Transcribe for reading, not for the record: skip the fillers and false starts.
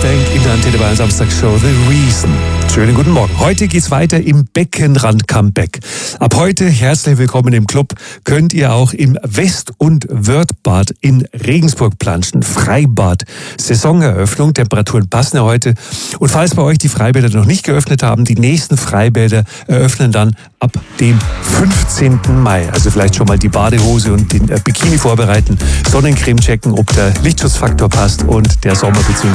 Bank in der Antenne Bayern Samstagshow The Reason. Schönen guten Morgen. Heute geht's weiter im Beckenrand-Comeback. Ab heute, herzlich willkommen im Club, könnt ihr auch im West- und Wörthbad in Regensburg planschen. Freibad. Saisoneröffnung, Temperaturen passen ja heute. Und falls bei euch die Freibäder noch nicht geöffnet haben, die nächsten Freibäder eröffnen dann ab dem 15. Mai. Also vielleicht schon mal die Badehose und den Bikini vorbereiten, Sonnencreme checken, ob der Lichtschutzfaktor passt und der Sommer bzw.